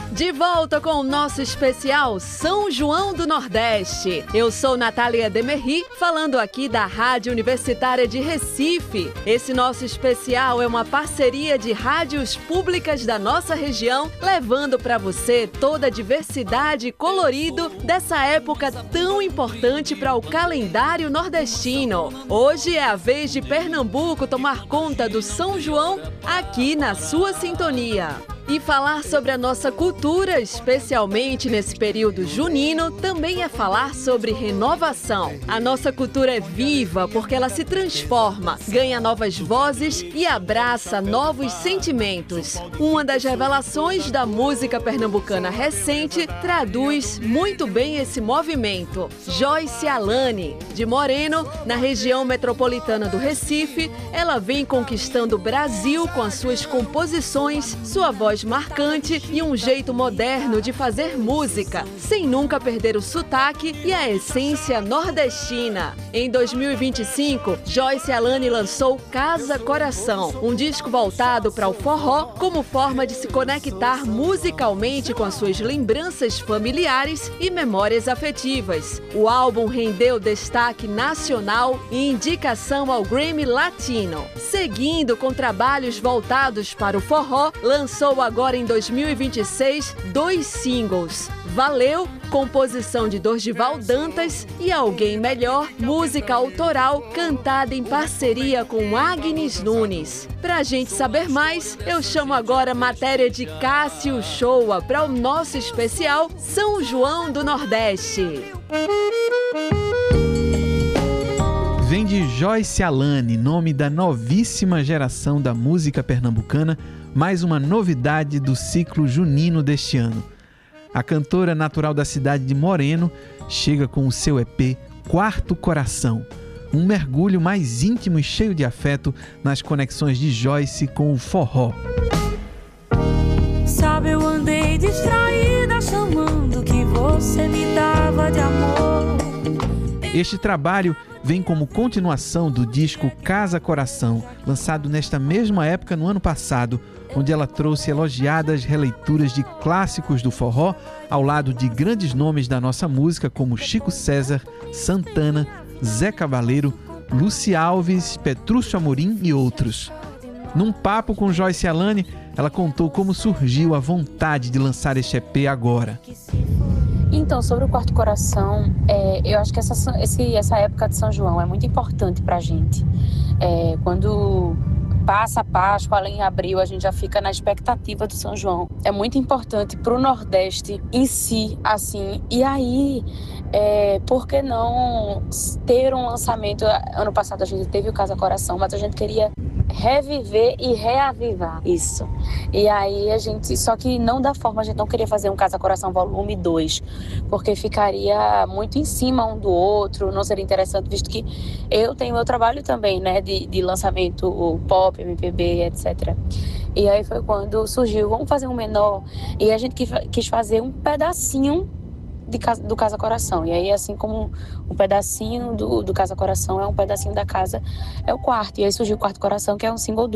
De volta com o nosso especial São João do Nordeste. Eu sou Natália Demerri, falando aqui da Rádio Universitária de Recife. Esse nosso especial é uma parceria de rádios públicas da nossa região, levando para você toda a diversidade e colorido dessa época tão importante para o calendário nordestino. Hoje é a vez de Pernambuco tomar conta do São João aqui na sua sintonia. E falar sobre a nossa cultura, especialmente nesse período junino, também é falar sobre renovação. A nossa cultura é viva porque ela se transforma, ganha novas vozes e abraça novos sentimentos. Uma das revelações da música pernambucana recente traduz muito bem esse movimento. Joyce Alane, de Moreno, na região metropolitana do Recife, ela vem conquistando o Brasil com as suas composições, sua voz marcante e um jeito moderno de fazer música, sem nunca perder o sotaque e a essência nordestina. Em 2025, Joyce Alane lançou Casa Coração, um disco voltado para o forró como forma de se conectar musicalmente com as suas lembranças familiares e memórias afetivas. O álbum rendeu destaque nacional e indicação ao Grammy Latino. Seguindo com trabalhos voltados para o forró, lançou agora em 2026 2 singles: Valeu, composição de Dorgival Dantas, e Alguém Melhor, música autoral cantada em parceria com Agnes Nunes. Pra gente saber mais, eu chamo agora a matéria de Cássio Shoa para o nosso especial São João do Nordeste. Vem de Joyce Alane, nome da novíssima geração da música pernambucana, mais uma novidade do ciclo junino deste ano. A cantora natural da cidade de Moreno chega com o seu EP Quarto Coração, um mergulho mais íntimo e cheio de afeto nas conexões de Joyce com o forró. Sabe, eu andei distraída chamando que você me dava de amor. Este trabalho vem como continuação do disco Casa Coração, lançado nesta mesma época no ano passado, onde ela trouxe elogiadas releituras de clássicos do forró, ao lado de grandes nomes da nossa música como Chico César, Santana, Zé Cavaleiro, Luci Alves, Petrúcio Amorim e outros. Num papo com Joyce Alane, ela contou como surgiu a vontade de lançar este EP agora. Então, sobre o Quarto Coração, eu acho que essa época de São João é muito importante pra gente. Quando passa a Páscoa, além de abril, a gente já fica na expectativa do São João. É muito importante pro Nordeste em si, assim. E aí, por que não ter um lançamento? Ano passado a gente teve o Casa Coração, mas a gente queria reviver e reavivar isso. E aí só que não da forma, a gente não queria fazer um Casa Coração volume 2, porque ficaria muito em cima um do outro, não seria interessante, visto que eu tenho meu trabalho também, né, de lançamento pop, MPB, etc. E aí foi quando surgiu, vamos fazer um menor, e a gente quis fazer um pedacinho do Casa Coração. E aí, assim como um pedacinho do Casa Coração é um pedacinho da casa, é o quarto. E aí surgiu o Quarto Coração, que é um single